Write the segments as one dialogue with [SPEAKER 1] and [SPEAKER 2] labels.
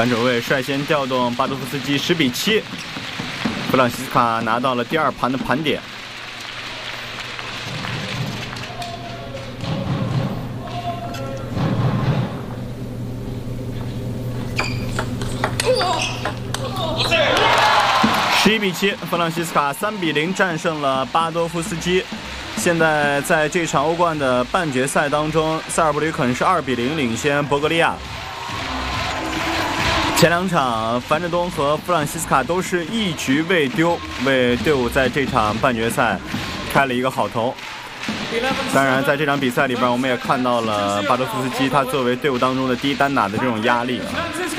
[SPEAKER 1] 反手位率先调动巴多夫斯基10比7，弗朗西斯卡拿到了第2盘的盘点。11比7，弗朗西斯卡3比0战胜了巴多夫斯基。现在在这场欧冠的半决赛当中，塞尔布吕肯是2比0领先博格利亚。前2场，樊振东和弗朗西斯卡都是一局未丢，为队伍在这场半决赛开了一个好头。当然，在这场比赛里边，我们也看到了巴多夫斯基他作为队伍当中的第一单打的这种压力啊。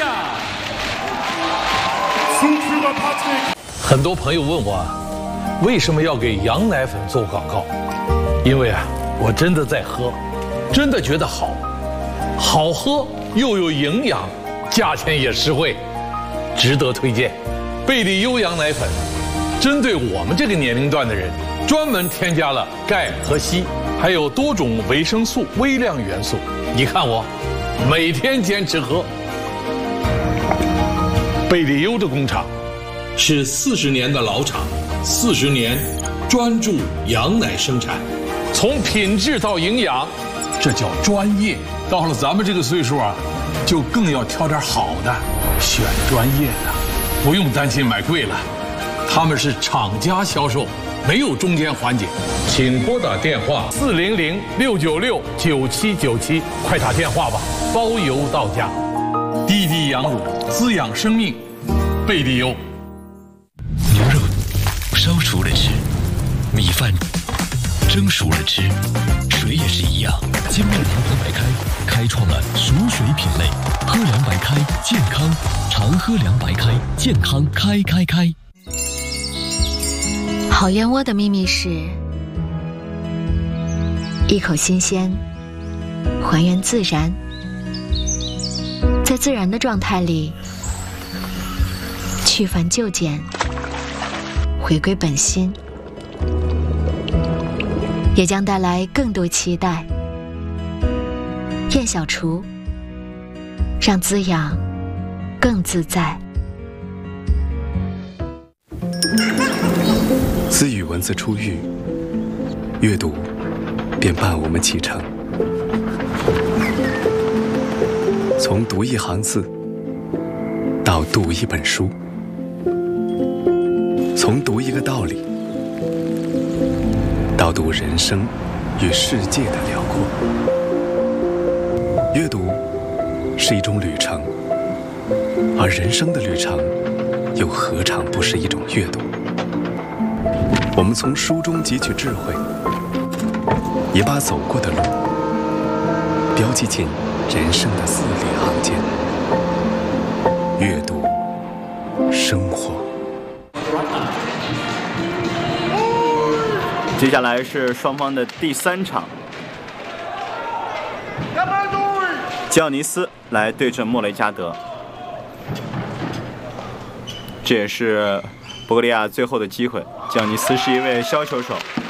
[SPEAKER 2] 很多朋友问我，为什么要给羊奶粉做广告？因为我真的在喝，真的觉得好喝又有营养，价钱也实惠，值得推荐。贝利优羊奶粉针对我们这个年龄段的人，专门添加了钙和硒，还有多种维生素、微量元素。你看我每天坚持喝。贝利优的工厂是40年的老厂，40年专注羊奶生产，从品质到营养，这叫专业。到了咱们这个岁数就更要挑点好的，选专业的，不用担心买贵了。他们是厂家销售，没有中间环节。请拨打电话400-696-9797，快打电话吧，包邮到家。滴滴羊乳，滋养生命，贝利优。
[SPEAKER 3] 牛肉烧熟了吃，米饭蒸熟了吃，水也是一样。金麦堂糖白开开创了熟水品类，喝凉白开健康，常喝凉白开健康开。
[SPEAKER 4] 好燕窝的秘密是一口新鲜，还原自然，在自然的状态里去繁就简，回归本心，也将带来更多期待。燕小厨，让滋养更自在。
[SPEAKER 5] 自与文字初遇，阅读便伴我们启程。从读一行字到读一本书，从读一个道理到读人生与世界的辽阔。阅读是一种旅程，而人生的旅程又何尝不是一种阅读？我们从书中汲取智慧，也把走过的路标记进人生的字里行间。阅读，生活。
[SPEAKER 1] 接下来是双方的第3场，吉奥尼斯来对阵莫雷加德，这也是博格利亚最后的机会。吉奥尼斯是一位削球手，